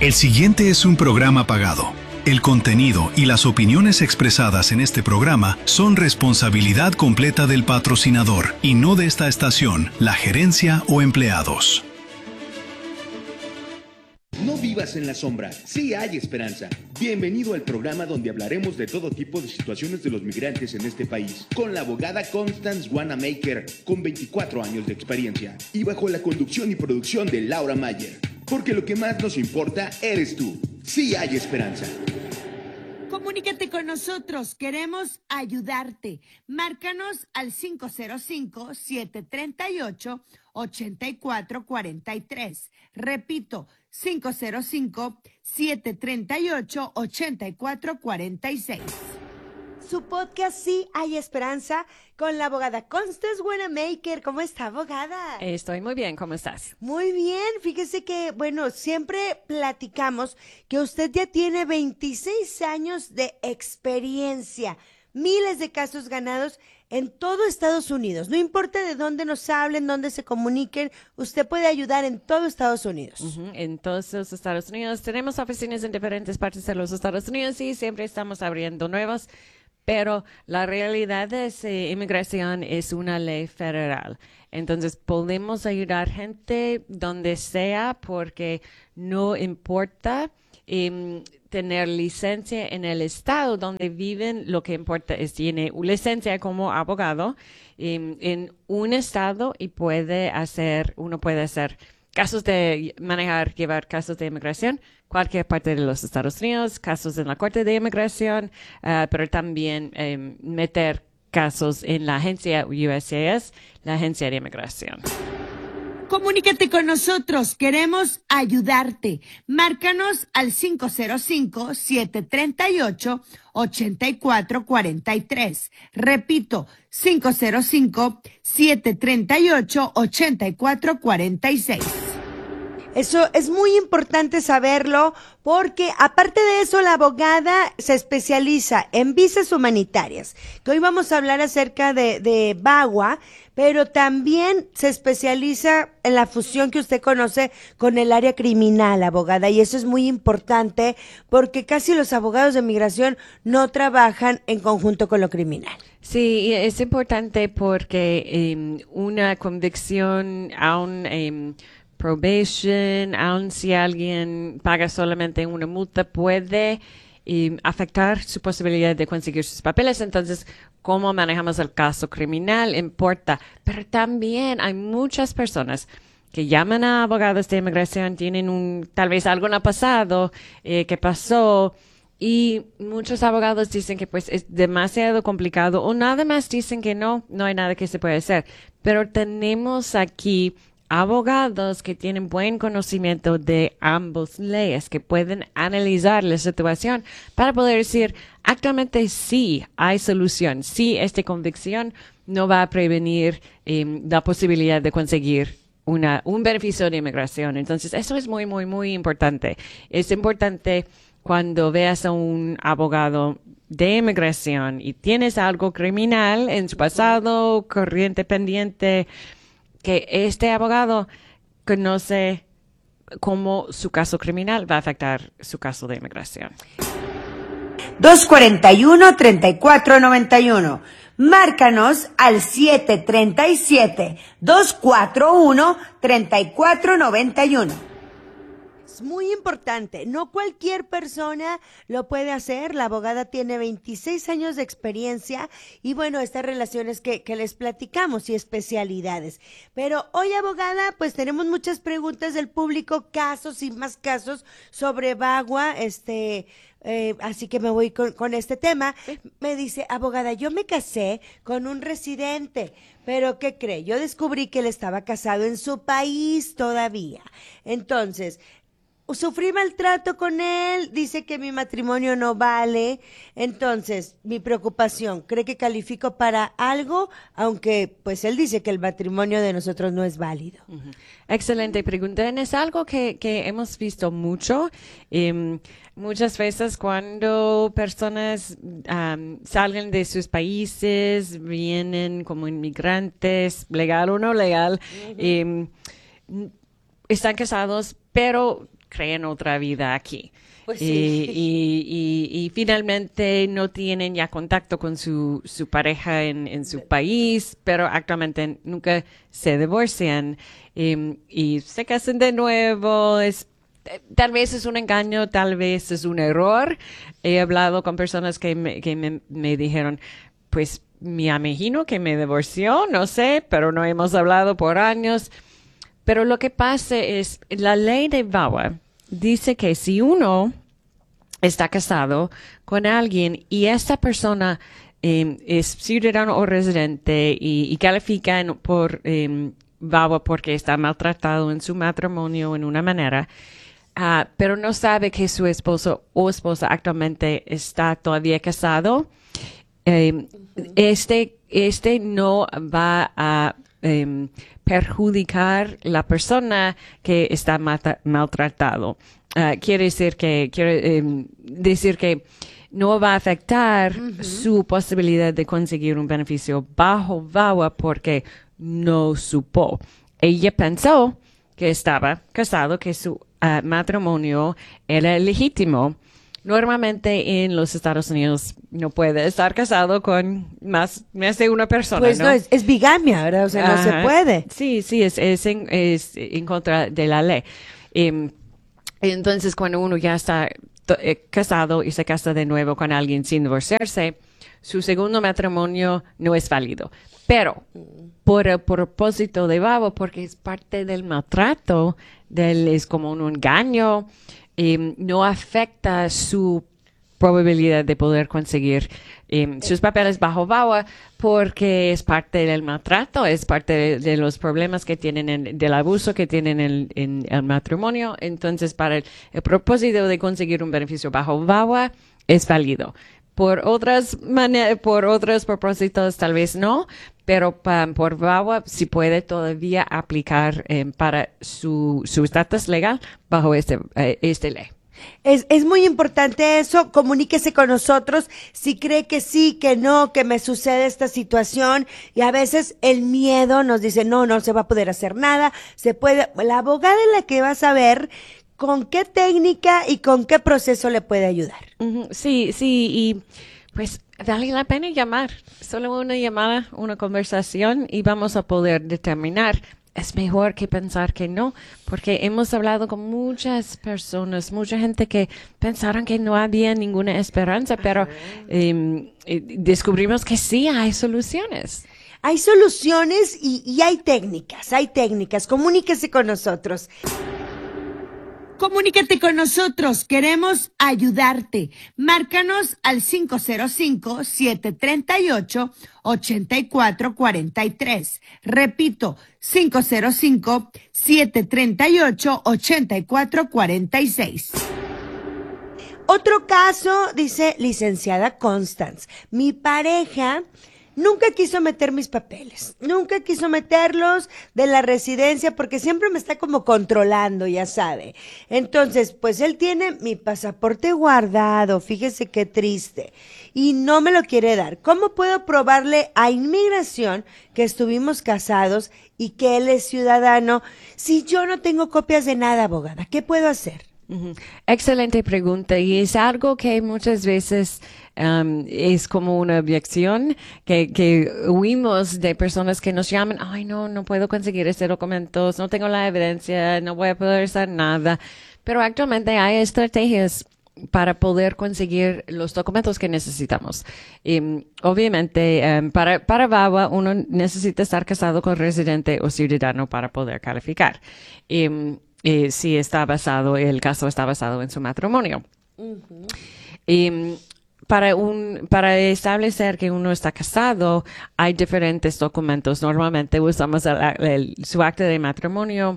El siguiente es un programa pagado. El contenido y las opiniones expresadas en este programa son responsabilidad completa del patrocinador y no de esta estación, la gerencia o empleados. No vivas en la sombra, sí hay esperanza. Bienvenido al programa donde hablaremos de todo tipo de situaciones de los migrantes en este país, con la abogada Constance Wanamaker, con 24 años de experiencia, y bajo la conducción y producción de Laura Mayer. Porque lo que más nos importa eres tú. Sí hay esperanza. Comunícate con nosotros, queremos ayudarte. Márcanos al 505-738-8443. Repito, 505-738-8446. Su podcast Sí Hay Esperanza con la abogada Constance Wanamaker. ¿Cómo está, abogada? Estoy muy bien, ¿cómo estás? Muy bien, fíjese que, bueno, siempre platicamos que usted ya tiene 26 años de experiencia, miles de casos ganados en todo Estados Unidos. No importa de dónde nos hablen, dónde se comuniquen, usted puede ayudar en todo Estados Unidos. En todos los Estados Unidos. Tenemos oficinas en diferentes partes de los Estados Unidos y siempre estamos abriendo nuevos. Pero la realidad es inmigración es una ley federal. Entonces, podemos ayudar gente donde sea porque no importa tener licencia en el estado donde viven. Lo que importa es tiene licencia como abogado en un estado y uno puede hacer casos de llevar casos de inmigración, cualquier parte de los Estados Unidos, casos en la Corte de Inmigración, pero también meter casos en la agencia USCIS, la agencia de inmigración. Comunícate con nosotros, queremos ayudarte. Márcanos al 505-738-8443. Repito, 505-738-8446. Eso es muy importante saberlo porque aparte de eso la abogada se especializa en visas humanitarias, que hoy vamos a hablar acerca de VAWA, pero también se especializa en la fusión que usted conoce con el área criminal, abogada, y eso es muy importante porque casi los abogados de migración no trabajan en conjunto con lo criminal. Sí, es importante porque una convicción aún probation, aun si alguien paga solamente una multa, puede afectar su posibilidad de conseguir sus papeles. Entonces, cómo manejamos el caso criminal importa. Pero también hay muchas personas que llaman a abogados de inmigración, tienen tal vez algo en el pasado que pasó, y muchos abogados dicen que pues es demasiado complicado o nada más dicen que no hay nada que se puede hacer. Pero tenemos aquí abogados que tienen buen conocimiento de ambas leyes, que pueden analizar la situación para poder decir actualmente sí hay solución, sí esta convicción no va a prevenir la posibilidad de conseguir un beneficio de inmigración. Entonces, eso es muy, muy, muy importante. Es importante cuando veas a un abogado de inmigración y tienes algo criminal en su pasado, corriente pendiente, que este abogado conoce cómo su caso criminal va a afectar su caso de inmigración. 241-3491. Márcanos al 737-241-3491. Es muy importante, no cualquier persona lo puede hacer. La abogada tiene 26 años de experiencia y bueno, estas relaciones que les platicamos y especialidades. Pero hoy, abogada, pues tenemos muchas preguntas del público, casos y más casos sobre VAWA, así que me voy con este tema. Me dice, abogada, yo me casé con un residente, pero ¿qué cree? Yo descubrí que él estaba casado en su país todavía. Entonces, sufrí maltrato con él, dice que mi matrimonio no vale. Entonces, mi preocupación, ¿cree que califico para algo? Aunque, pues, él dice que el matrimonio de nosotros no es válido. Uh-huh. Excelente pregunta. Es algo que hemos visto mucho. Muchas veces cuando personas salen de sus países, vienen como inmigrantes, legal o no legal, están casados, pero creen otra vida aquí. Pues sí. Y finalmente no tienen ya contacto con su pareja en su país, pero actualmente nunca se divorcian y se casan de nuevo. Tal vez es un engaño, tal vez es un error. He hablado con personas que me dijeron, pues me imagino que me divorció, no sé, pero no hemos hablado por años. Pero lo que pasa es, la ley de VAWA dice que si uno está casado con alguien y esta persona es ciudadano o residente y califica por VAWA porque está maltratado en su matrimonio en una manera, pero no sabe que su esposo o esposa actualmente está todavía casado, este no va a perjudicar la persona que está maltratado. Quiere decir que no va a afectar su posibilidad de conseguir un beneficio bajo VAWA porque no supo. Ella pensó que estaba casado, que su matrimonio era legítimo. Normalmente en los Estados Unidos no puede estar casado con más de una persona. Pues no, es bigamia, ¿verdad? O sea, no se puede. Sí, es en contra de la ley. Entonces, cuando uno ya está casado y se casa de nuevo con alguien sin divorciarse, su segundo matrimonio no es válido. Pero, por el propósito de VAWA, porque es parte del maltrato, es como un engaño, no afecta su probabilidad de poder conseguir sus papeles bajo VAWA porque es parte del maltrato, es parte de los problemas que tienen, del abuso que tienen en el matrimonio. Entonces, para el propósito de conseguir un beneficio bajo VAWA, es válido. Por otros propósitos, tal vez no, pero por VAWA sí puede todavía aplicar para su estatus legal bajo este ley. Es muy importante eso, comuníquese con nosotros si cree que sí, que no, que me sucede esta situación y a veces el miedo nos dice no se va a poder hacer nada, la abogada es la que va a saber con qué técnica y con qué proceso le puede ayudar. Sí, y pues vale la pena llamar, solo una llamada, una conversación y vamos a poder determinar. Es mejor que pensar que no, porque hemos hablado con muchas personas, mucha gente que pensaron que no había ninguna esperanza, pero descubrimos que sí hay soluciones. Hay soluciones y hay técnicas. Comuníquese con nosotros. Comunícate con nosotros, queremos ayudarte. Márcanos al 505-738-8443. Repito, 505-738-8446. Otro caso, dice licenciada Constance. Mi pareja nunca quiso meter mis papeles, nunca quiso meterlos de la residencia porque siempre me está como controlando, ya sabe. Entonces, pues él tiene mi pasaporte guardado, fíjese qué triste, y no me lo quiere dar. ¿Cómo puedo probarle a inmigración que estuvimos casados y que él es ciudadano si yo no tengo copias de nada, abogada? ¿Qué puedo hacer? Excelente pregunta y es algo que muchas veces es como una objeción que huimos de personas que nos llaman, ay no puedo conseguir este documento, no tengo la evidencia, no voy a poder hacer nada, pero actualmente hay estrategias para poder conseguir los documentos que necesitamos. Obviamente, para VAWA uno necesita estar casado con residente o ciudadano para poder calificar. Si el caso está basado en su matrimonio. Uh-huh. Para establecer que uno está casado, hay diferentes documentos. Normalmente usamos su acta de matrimonio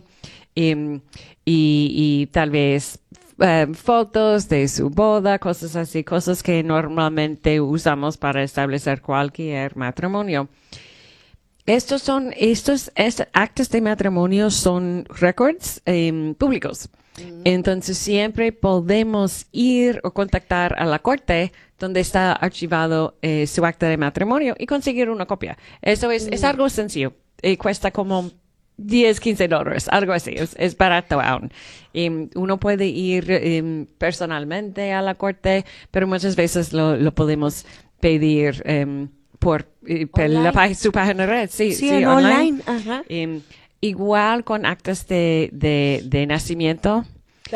y tal vez fotos de su boda, cosas así, cosas que normalmente usamos para establecer cualquier matrimonio. Estos actas de matrimonio son records públicos. Entonces siempre podemos ir o contactar a la corte donde está archivado su acta de matrimonio y conseguir una copia. Eso es algo sencillo. Cuesta como 10, $15, algo así, es barato aún. Uno puede ir personalmente a la corte, pero muchas veces lo podemos pedir por su página de red. Sí, online. Ajá. Igual con actas de nacimiento.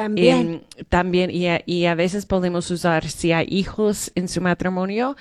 También. Y a veces podemos usar, si hay hijos en su matrimonio,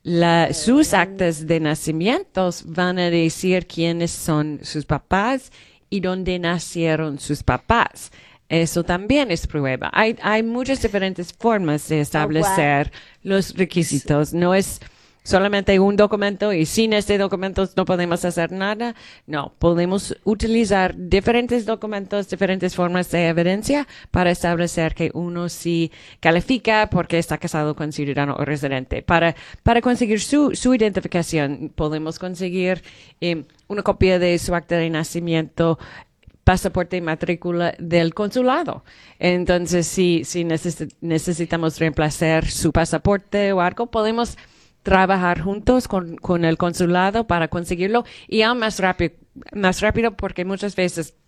sus actas de nacimientos van a decir quiénes son sus papás y dónde nacieron sus papás. Eso también es prueba. Hay muchas diferentes formas de establecer los requisitos. No es solamente un documento y sin este documento no podemos hacer nada. No, podemos utilizar diferentes documentos, diferentes formas de evidencia para establecer que uno sí califica porque está casado con ciudadano o residente. Para conseguir su identificación, podemos conseguir una copia de su acta de nacimiento, pasaporte y matrícula del consulado. Entonces, si necesitamos reemplazar su pasaporte o algo, podemos trabajar juntos con el consulado para conseguirlo y aún más rápido porque muchas veces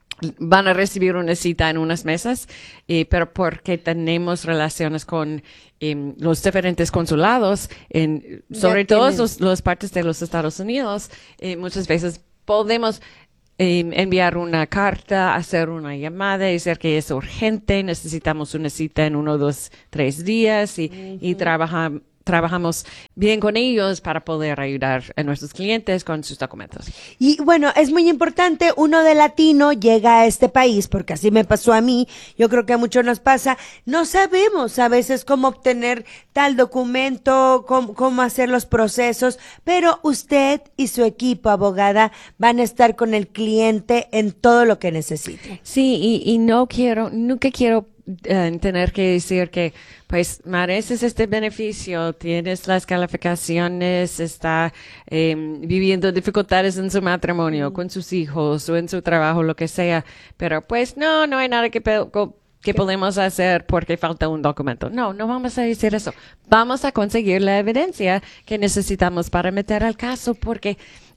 van a recibir una cita en unos meses, pero porque tenemos relaciones con los diferentes consulados, sobre todo las partes de los Estados Unidos, muchas veces podemos enviar una carta, hacer una llamada y decir que es urgente, necesitamos una cita en 1, 2, 3 días y trabajamos bien con ellos para poder ayudar a nuestros clientes con sus documentos. Y bueno, es muy importante, uno de latino llega a este país, porque así me pasó a mí, yo creo que a muchos nos pasa, no sabemos a veces cómo obtener tal documento, cómo hacer los procesos, pero usted y su equipo, abogada, van a estar con el cliente en todo lo que necesite. Sí, y nunca quiero tener que decir que pues mereces este beneficio, tienes las calificaciones, está viviendo dificultades en su matrimonio, con sus hijos o en su trabajo, lo que sea, pero pues no hay nada que podemos hacer porque falta un documento. No vamos a decir eso. Vamos a conseguir la evidencia que necesitamos para meter al caso porque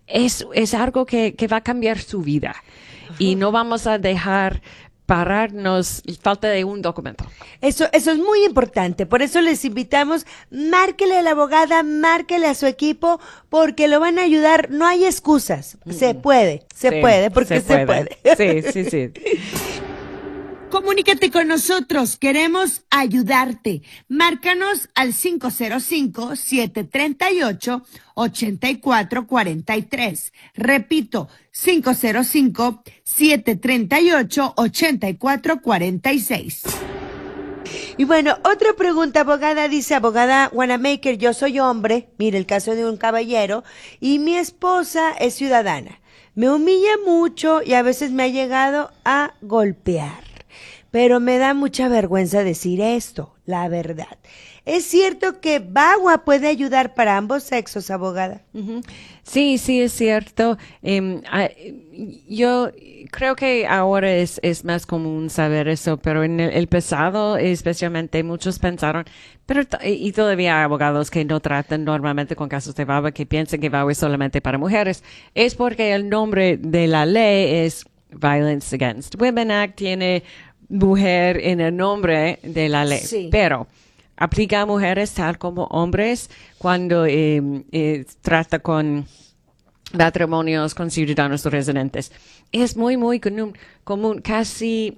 es algo que va a cambiar su vida. Y no vamos a dejar pararnos falta de un documento. Eso es muy importante, por eso les invitamos, márquele a la abogada, márquele a su equipo, porque lo van a ayudar, no hay excusas, se puede, porque se puede. Sí. Comunícate con nosotros, queremos ayudarte. Márcanos al 505-738-8443. Repito, 505-738-8446. Y bueno, otra pregunta, abogada, dice abogada Wanamaker, yo soy hombre, mire el caso de un caballero, y mi esposa es ciudadana. Me humilla mucho y a veces me ha llegado a golpear. Pero me da mucha vergüenza decir esto, la verdad. ¿Es cierto que VAWA puede ayudar para ambos sexos, abogada? Uh-huh. Sí, es cierto. Yo creo que ahora es más común saber eso, pero en el pasado, especialmente, muchos pensaron, y todavía hay abogados que no tratan normalmente con casos de VAWA, que piensan que VAWA es solamente para mujeres. Es porque el nombre de la ley es Violence Against Women Act, tiene mujer en el nombre de la ley, sí. Pero aplica a mujeres tal como hombres cuando trata con matrimonios con ciudadanos residentes. Es muy común, casi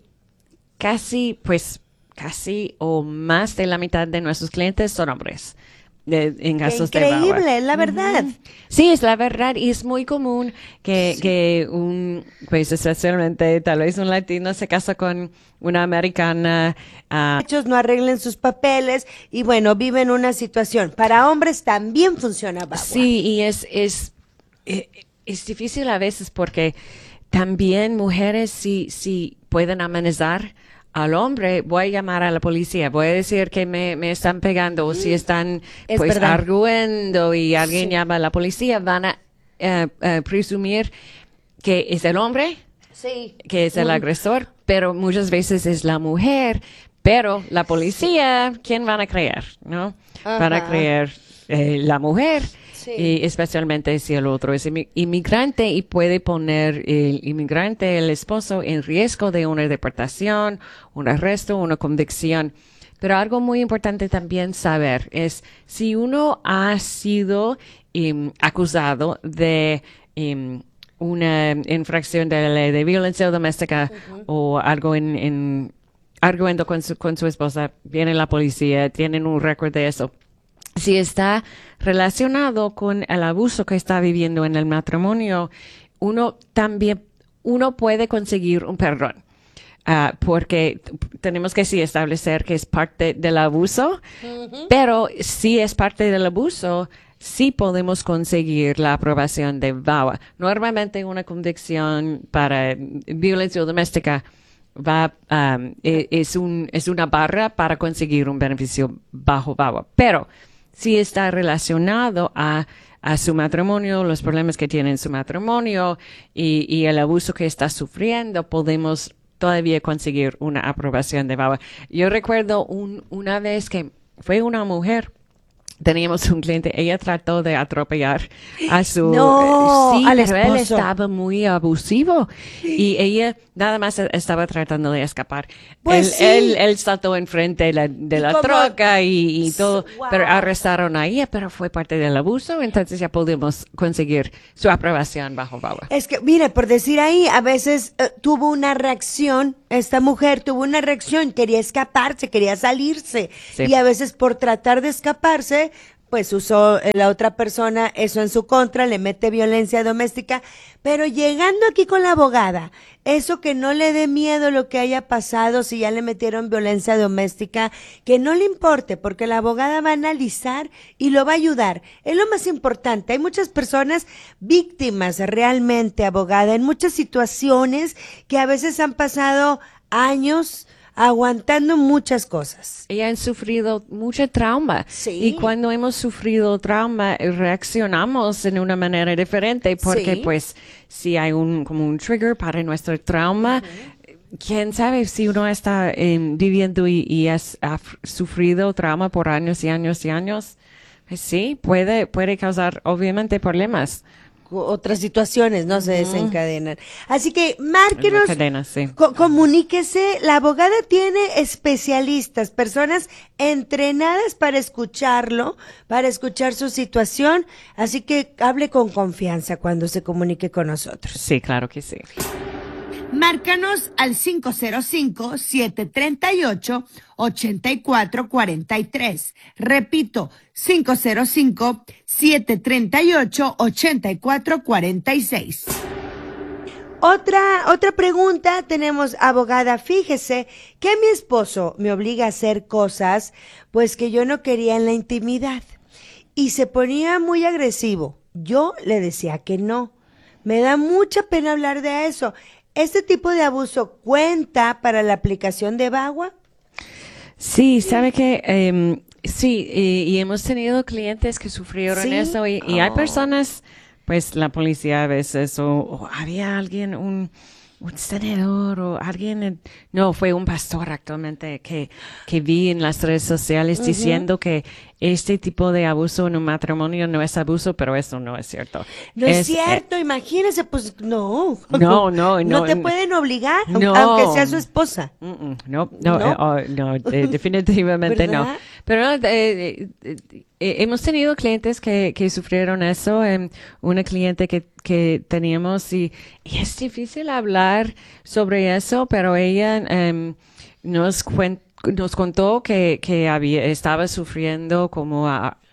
o más de la mitad de nuestros clientes son hombres. En casos de VAWA. Increíble, la verdad. Sí, es la verdad y es muy común que pues especialmente tal vez un latino se casa con una americana. Muchos no arreglen sus papeles y bueno, viven una situación. Para hombres también funciona VAWA. Sí, y es difícil a veces porque también mujeres sí pueden amenazar al hombre, voy a llamar a la policía, voy a decir que me están pegando o si están pues arguendo y alguien llama a la policía, van a presumir que es el hombre, que es el agresor, pero muchas veces es la mujer, pero la policía, ¿quién van a creer? ¿No? Ajá. Van a creer la mujer. y especialmente si el otro es inmigrante y puede poner el inmigrante, el esposo, en riesgo de una deportación, un arresto, una convicción. Pero algo muy importante también saber es si uno ha sido acusado de una infracción de la ley de violencia doméstica o algo arguendo con su esposa, viene la policía, tienen un récord de eso. Si está relacionado con el abuso que está viviendo en el matrimonio, uno puede conseguir un perdón. Porque tenemos que sí establecer que es parte del abuso, pero si es parte del abuso, sí podemos conseguir la aprobación de VAWA. Normalmente una convicción para violencia doméstica es una barra para conseguir un beneficio bajo VAWA. Pero si está relacionado a su matrimonio, los problemas que tiene en su matrimonio y el abuso que está sufriendo, podemos todavía conseguir una aprobación de VAWA. Yo recuerdo una vez que fue una mujer. Teníamos un cliente, ella trató de atropellar a su... al esposo. Pero él estaba muy abusivo y ella nada más estaba tratando de escapar. Pues él saltó enfrente de la troca y todo, Wow. pero arrestaron a ella, pero fue parte del abuso, entonces ya pudimos conseguir su aprobación bajo VAWA. Es que, mire, por decir ahí, a veces tuvo una reacción, esta mujer tuvo una reacción, quería escaparse, quería salirse, Sí. y a veces por tratar de escaparse, pues usó la otra persona eso en su contra, le mete violencia doméstica, pero llegando aquí con la abogada, eso que no le dé miedo lo que haya pasado, si ya le metieron violencia doméstica, que no le importe, porque la abogada va a analizar y lo va a ayudar. Es lo más importante. Hay muchas personas víctimas realmente, abogada, en muchas situaciones que a veces han pasado años aguantando muchas cosas. Ella han sufrido mucho trauma. Sí. Y cuando hemos sufrido trauma, reaccionamos en una manera diferente porque Sí. pues si hay como un trigger para nuestro trauma, quién sabe si uno está viviendo y ha sufrido trauma por años y años y años, pues sí, puede causar obviamente problemas. Otras situaciones no se desencadenan. Así que márquenos, Cadenas, sí. comuníquese. La abogada tiene especialistas, personas entrenadas para escucharlo, para escuchar su situación. Así que hable con confianza cuando se comunique con nosotros. Sí, claro que sí. Márcanos al 505-738-8443. Repito, 505-738-8446. Otra pregunta tenemos, abogada. Fíjese que mi esposo me obliga a hacer cosas, pues que yo no quería en la intimidad. Y se ponía muy agresivo. Yo le decía que no. Me da mucha pena hablar de eso. ¿Este tipo de abuso cuenta para la aplicación de VAWA? Sí, sabe que sí, y hemos tenido clientes que sufrieron ¿Sí? eso y hay personas, pues la policía a veces o había alguien, un senador o alguien, no, fue un pastor actualmente que vi en las redes sociales diciendo que este tipo de abuso en un matrimonio no es abuso, pero eso no es cierto. No es cierto, imagínese, pues no. No No te pueden obligar, no. aunque sea su esposa. No, ¿No? definitivamente no. ¿Verdad? Pero hemos tenido clientes que sufrieron eso. Una cliente que teníamos y es difícil hablar sobre eso, pero ella nos contó que estaba sufriendo como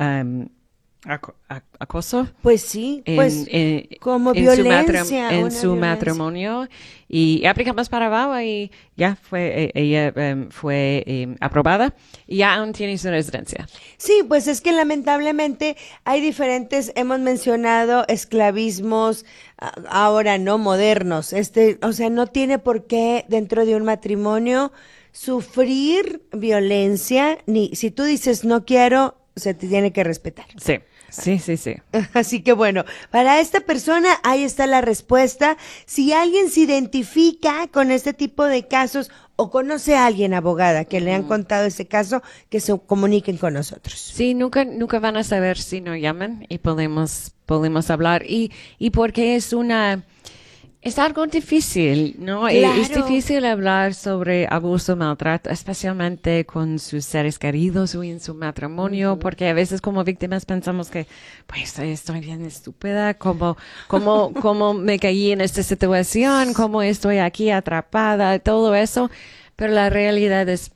acoso. Pues sí, pues como en violencia. en una su violencia. matrimonio y aplicamos para VAWA y ya ella fue aprobada y ya aún tiene su residencia. Sí, pues es que lamentablemente hay diferentes, hemos mencionado esclavismos, ahora no modernos, o sea, no tiene por qué dentro de un matrimonio sufrir violencia, ni si tú dices no quiero, se te tiene que respetar. Sí. Sí. Así que bueno, para esta persona ahí está la respuesta. Si alguien se identifica con este tipo de casos o conoce a alguien, abogada, que le han contado ese caso, que se comuniquen con nosotros. Sí, nunca van a saber si no llaman y podemos hablar. Y porque es algo difícil, ¿no? Claro. Es difícil hablar sobre abuso, maltrato, especialmente con sus seres queridos o en su matrimonio, porque a veces como víctimas pensamos que, pues, estoy bien estúpida, cómo me caí en esta situación, cómo estoy aquí atrapada, todo eso. Pero la realidad es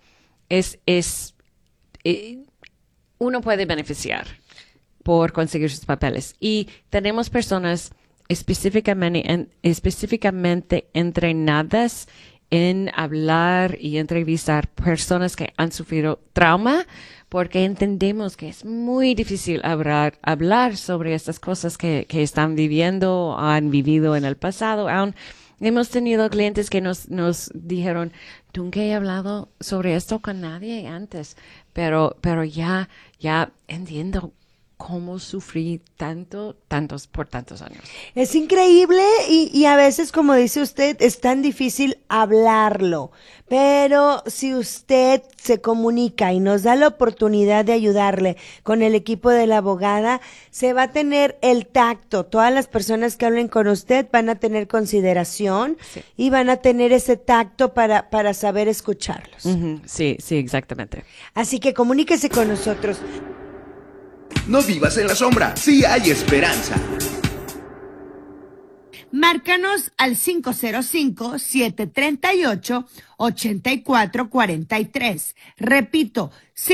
uno puede beneficiar por conseguir sus papeles. Y tenemos personas específicamente entrenadas en hablar y entrevistar personas que han sufrido trauma, porque entendemos que es muy difícil hablar sobre estas cosas que están viviendo, han vivido en el pasado. Hemos tenido clientes que nos dijeron, nunca he hablado sobre esto con nadie antes, pero ya entiendo cómo sufrí por tantos años. Es increíble y a veces, como dice usted, es tan difícil hablarlo. Pero si usted se comunica y nos da la oportunidad de ayudarle con el equipo de la abogada, se va a tener el tacto. Todas las personas que hablen con usted van a tener consideración, sí, y van a tener ese tacto para saber escucharlos. Uh-huh. Sí, exactamente. Así que comuníquese con nosotros. No vivas en la sombra, sí hay esperanza. Márcanos al 505-738-8443. Repito,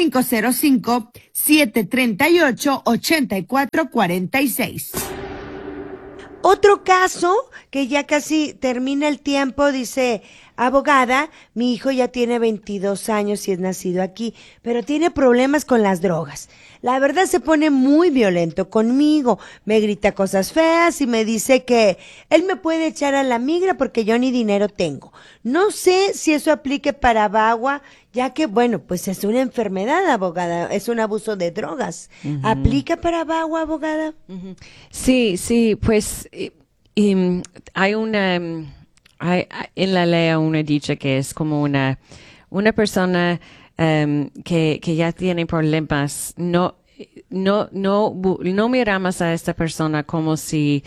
505-738-8446. Otro caso, que ya casi termina el tiempo, dice: abogada, mi hijo ya tiene 22 años y es nacido aquí, pero tiene problemas con las drogas. La verdad se pone muy violento conmigo, me grita cosas feas y me dice que él me puede echar a la migra porque yo ni dinero tengo. No sé si eso aplique para Bagua, ya que, bueno, pues es una enfermedad, abogada, es un abuso de drogas. Uh-huh. ¿Aplica para Bagua, abogada? Uh-huh. Sí, pues hay una... en la ley una dicha que es como una persona que ya tiene problemas, no miramos a esta persona como si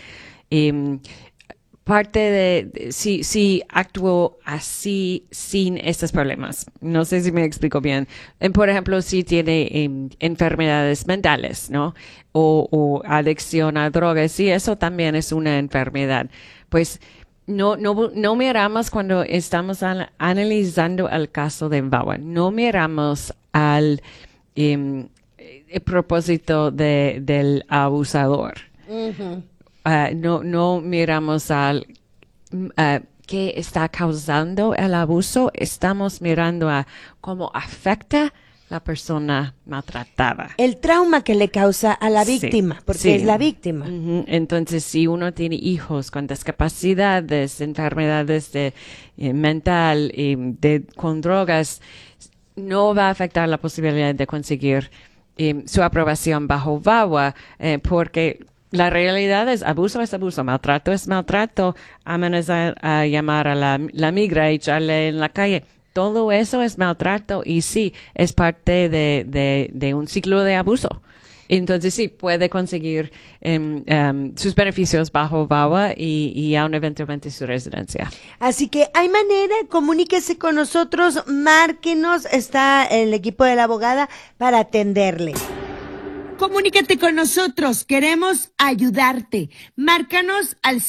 si actuó así sin estos problemas. No sé si me explico bien. Por ejemplo, si tiene enfermedades mentales, ¿no? O adicción a drogas, sí, eso también es una enfermedad. Pues no miramos cuando estamos analizando el caso de Bagua. No miramos al el propósito del abusador. Uh-huh. No miramos al qué está causando el abuso. Estamos mirando a cómo afecta la persona maltratada. El trauma que le causa a la víctima, sí, porque sí, es la víctima. Uh-huh. Entonces, si uno tiene hijos con discapacidades, enfermedades mental, con drogas, no va a afectar la posibilidad de conseguir su aprobación bajo VAWA, porque la realidad es abuso, maltrato es maltrato, a menos a llamar a la migra y echarle en la calle. Todo eso es maltrato y sí, es parte de un ciclo de abuso. Entonces sí, puede conseguir sus beneficios bajo VAWA y aún eventualmente su residencia. Así que hay manera, comuníquese con nosotros, márquenos, está el equipo de la abogada para atenderle. Comunícate con nosotros, queremos ayudarte. Márcanos al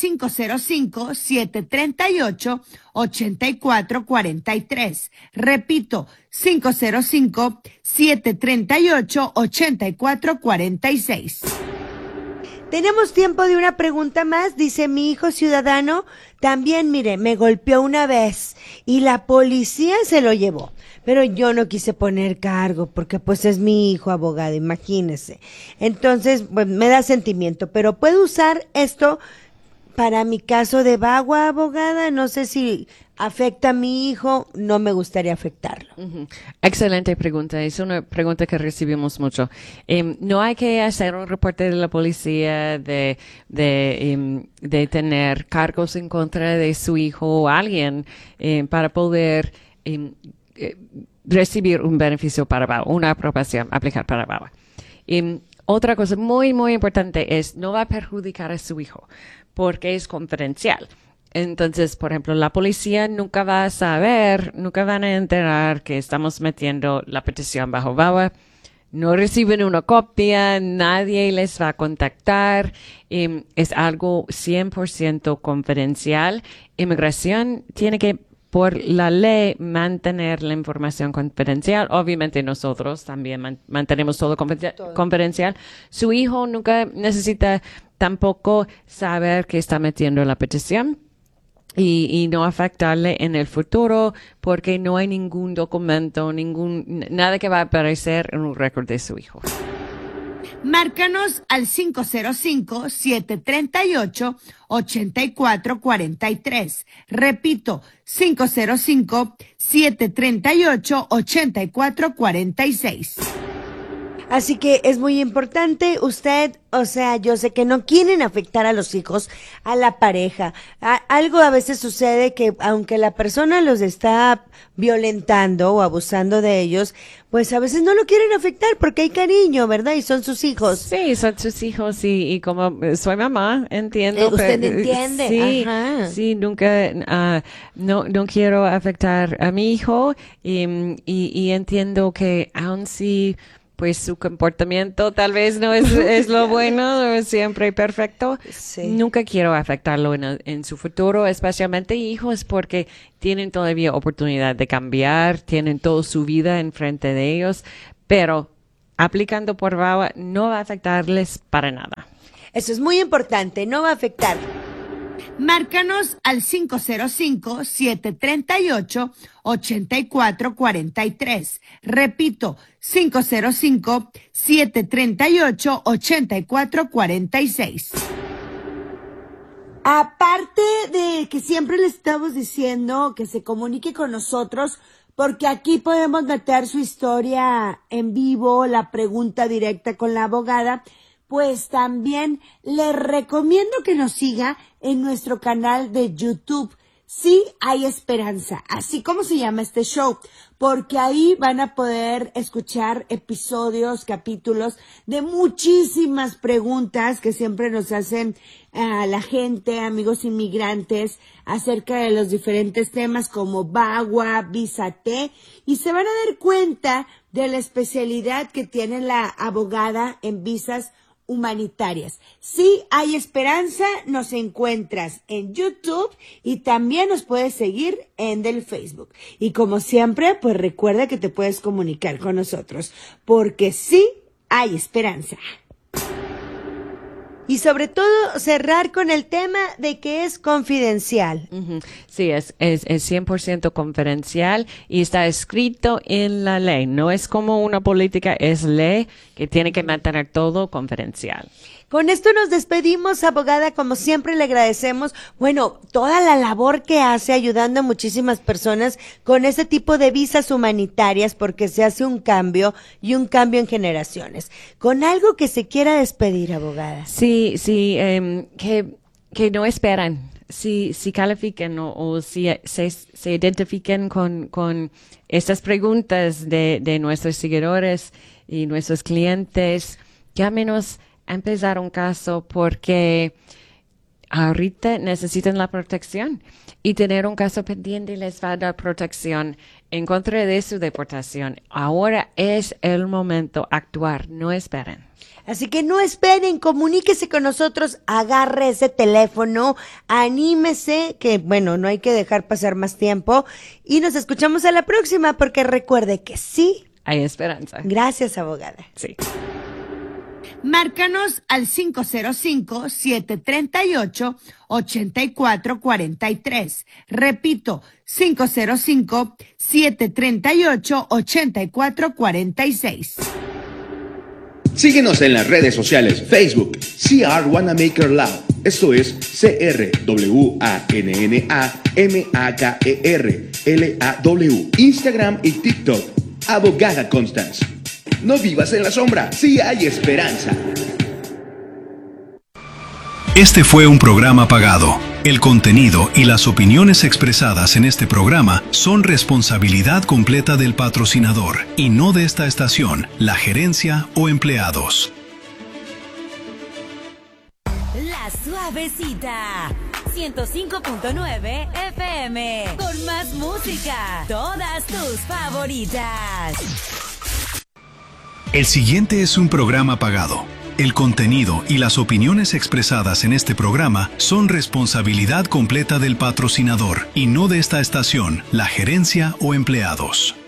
505-738-8443. Repito, 505-738-8446. Tenemos tiempo de una pregunta más. Dice: mi hijo ciudadano también, mire, me golpeó una vez y la policía se lo llevó. Pero yo no quise poner cargo porque pues es mi hijo, abogado, imagínese. Entonces, pues me da sentimiento, pero ¿puedo usar esto para mi caso de Bagua, abogada? No sé si afecta a mi hijo, no me gustaría afectarlo. Uh-huh. Excelente pregunta, es una pregunta que recibimos mucho. No hay que hacer un reporte de la policía de tener cargos en contra de su hijo o alguien para poder recibir un beneficio para VAWA, una aprobación, aplicar para VAWA. Otra cosa muy, muy importante es no va a perjudicar a su hijo porque es confidencial. Entonces, por ejemplo, la policía nunca va a saber, nunca van a enterar que estamos metiendo la petición bajo VAWA. No reciben una copia, nadie les va a contactar. Es algo 100% confidencial. Inmigración tiene que, por la ley, mantener la información confidencial. Obviamente nosotros también mantenemos todo confidencial. Su hijo nunca necesita tampoco saber que está metiendo la petición. Y no afectarle en el futuro porque no hay ningún documento, nada que va a aparecer en un récord de su hijo. Márcanos al 505-738-8443. Repito, 505-738-8446. Así que es muy importante usted, o sea, yo sé que no quieren afectar a los hijos, a la pareja. Algo a veces sucede que aunque la persona los está violentando o abusando de ellos, pues a veces no lo quieren afectar porque hay cariño, ¿verdad? Y son sus hijos. Sí, son sus hijos y como soy mamá, entiendo. ¿Usted entiende? Sí, ajá. Sí, nunca, no quiero afectar a mi hijo y entiendo que aun si pues su comportamiento tal vez no es lo bueno, no es siempre perfecto. Sí. Nunca quiero afectarlo en su futuro, especialmente hijos, porque tienen todavía oportunidad de cambiar, tienen toda su vida enfrente de ellos, pero aplicando por VAWA no va a afectarles para nada. Eso es muy importante, no va a afectar. Márcanos al 505-738-8443. Repito, 505-738-8446. Aparte de que siempre le estamos diciendo que se comunique con nosotros, porque aquí podemos meter su historia en vivo, la pregunta directa con la abogada, pues también le recomiendo que nos siga en nuestro canal de YouTube. Sí hay esperanza, así como se llama este show, porque ahí van a poder escuchar episodios, capítulos de muchísimas preguntas que siempre nos hacen a la gente, amigos inmigrantes, acerca de los diferentes temas como VAWA, Visa T, y se van a dar cuenta de la especialidad que tiene la abogada en visas humanitarias. Sí hay esperanza, nos encuentras en YouTube y también nos puedes seguir en el Facebook. Y como siempre, pues recuerda que te puedes comunicar con nosotros, porque sí hay esperanza. Y sobre todo cerrar con el tema de que es confidencial. Uh-huh. Sí, es 100% confidencial y está escrito en la ley. No es como una política, es ley que tiene que mantener todo confidencial. Con esto nos despedimos, abogada. Como siempre le agradecemos, bueno, toda la labor que hace ayudando a muchísimas personas con ese tipo de visas humanitarias, porque se hace un cambio y un cambio en generaciones. Con algo que se quiera despedir, abogada. Sí, que no esperan. Si califiquen o si se identifiquen con estas preguntas de nuestros seguidores y nuestros clientes, llámenos a empezar un caso porque ahorita necesitan la protección y tener un caso pendiente les va a dar protección en contra de su deportación. Ahora es el momento actuar, no esperen. Así que no esperen, comuníquese con nosotros, agarre ese teléfono, anímese, que bueno, no hay que dejar pasar más tiempo y nos escuchamos a la próxima porque recuerde que sí hay esperanza. Gracias, abogada. Sí. Márcanos al 505-738-8443. Repito, 505-738-8446. Síguenos en las redes sociales, Facebook, CR Wanamaker Law, esto es CRWANNAMAKER LAW, Instagram y TikTok, Abogada Constance. No vivas en la sombra, sí hay esperanza. Este fue un programa pagado. El contenido y las opiniones expresadas en este programa son responsabilidad completa del patrocinador y no de esta estación, la gerencia o empleados. La Suavecita, 105.9 FM, con más música, todas tus favoritas. El siguiente es un programa pagado. El contenido y las opiniones expresadas en este programa son responsabilidad completa del patrocinador y no de esta estación, la gerencia o empleados.